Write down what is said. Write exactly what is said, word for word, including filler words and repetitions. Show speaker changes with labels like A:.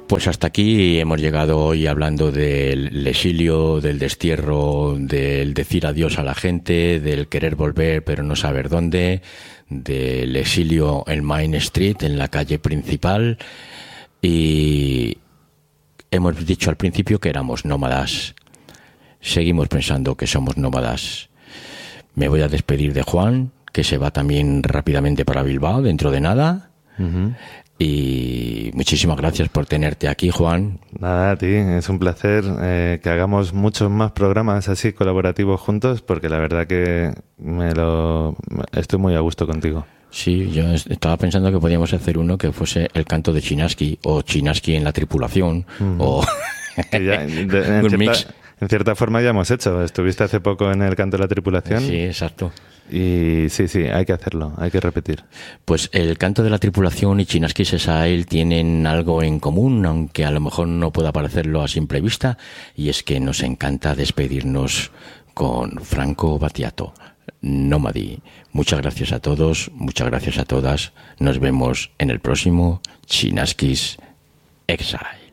A: Pues hasta aquí hemos llegado hoy hablando del exilio, del destierro, del decir adiós a la gente, del querer volver pero no saber dónde, del exilio en Main Street, en la calle principal, y hemos dicho al principio que éramos nómadas. Seguimos pensando que somos nómadas. Me voy a despedir de Juan, que se va también rápidamente para Bilbao dentro de nada. Uh-huh. Y muchísimas gracias por tenerte aquí, Juan.
B: Nada, a ti, es un placer eh, que hagamos muchos más programas así colaborativos juntos, porque la verdad que me lo estoy muy a gusto contigo.
A: Sí, yo estaba pensando que podíamos hacer uno que fuese el canto de Chinaski, o Chinaski en la tripulación, uh-huh. o
B: que ya, de, en un cierta, mix. En cierta forma ya hemos hecho. Estuviste hace poco en el canto de la tripulación.
A: Sí, exacto.
B: Y sí, sí, hay que hacerlo, hay que repetir.
A: Pues el canto de la tripulación y Chinaski Sesael tienen algo en común, aunque a lo mejor no pueda parecerlo a simple vista, y es que nos encanta despedirnos con Franco Battiato, Nómadi. Muchas gracias a todos, muchas gracias a todas. Nos vemos en el próximo Chinaski's Exile.